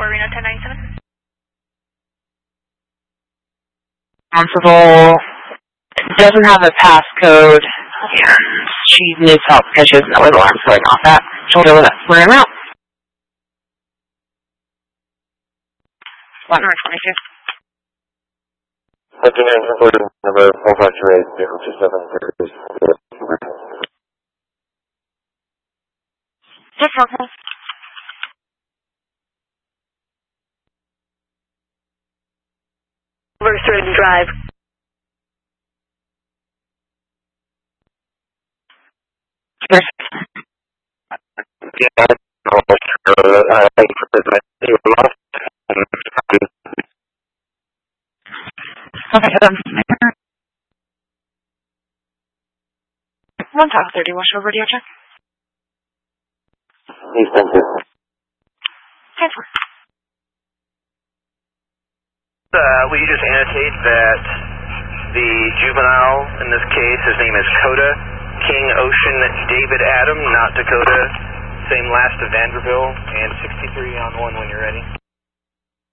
Reno 1097. Responsible doesn't have a passcode, and she needs help because she doesn't know where the alarm's going off at. She'll go with us. We're en route. What number 22? 59 number 4528 027 Just okay. Certain Drive. Yeah, I don't know what Okay, 1 Talk 30, wash over radio check. Thank you. Transfer. Will you just annotate that the juvenile in this case, his name is Coda King Ocean David Adam, not Dakota, same last of Vanderbilt, and 63 on 1 when you're ready.